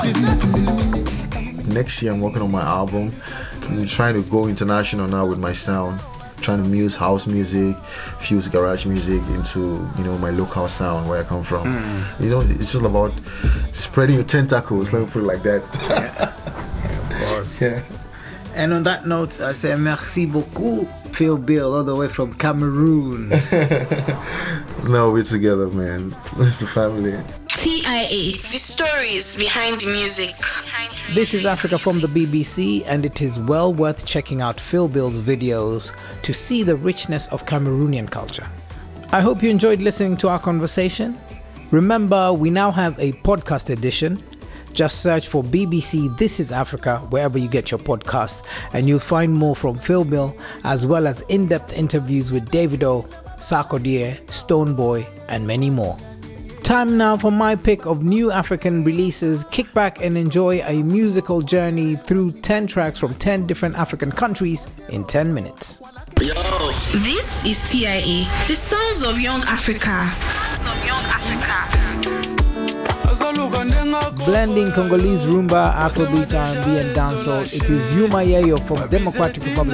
Next year I'm working on my album. I'm trying to go international now with my sound. Trying to muse house music, fuse garage music into, my local sound where I come from. It's just about spreading your tentacles, let me put it like that. Of course. Yeah. And on that note, I say merci beaucoup, Phil Bill, all the way from Cameroon. No, we're together, man. It's the family. TIA, the stories behind the music. This is Africa from the BBC, and it is well worth checking out Phil Bill's videos to see the richness of Cameroonian culture. I hope you enjoyed listening to our conversation. Remember, we now have a podcast edition. Just search for BBC This is Africa wherever you get your podcasts, and you'll find more from Phil Bill, as well as in-depth interviews with Davido, Sarkodie, Stonebwoy, and many more. Time now for my pick of new African releases. Kick back and enjoy a musical journey through 10 tracks from 10 different African countries in 10 minutes. Yo. This is TIA, the sounds of young Africa. Blending Congolese rumba, Afrobeat, R&B and dancehall, it is Yuma Yayo from Democratic Republic